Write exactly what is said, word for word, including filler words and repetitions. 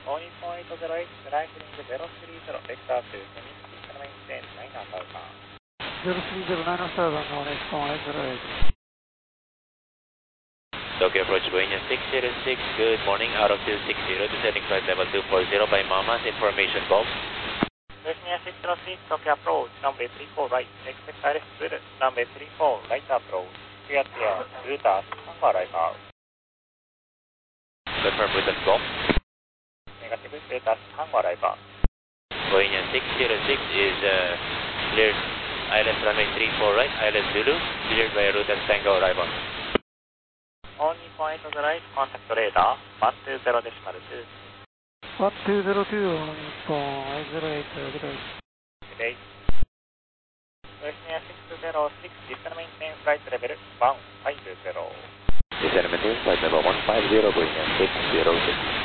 Only point zero eight, tracking zero three zero, vector to Phoenix, maintain nine thousand. zero three zero nine thousand, one eight point zero eight. Tokyo approach Boeing six zero six, good morning, out of two six zero, descending flight level two four zero by Mamas, information Golf. Boeing six zero six, Tokyo approach, runway three four right, expect direct through runway three four right approach, clear clear, routers, Tango arrival. Confirm with the Golf. Negative, routers, Tango arrival. Boeing six zero six is uh, cleared, I L S runway three four right, I L S Zulu, cleared by routers Tango arrival. Only point on the right, contact radar, one two zero decimal two. one two zero two, one point zero eight, good day. Good day. Boeing six zero six, descend maintain flight level one five zero. Descend maintain flight level one five zero, Boeing six zero six.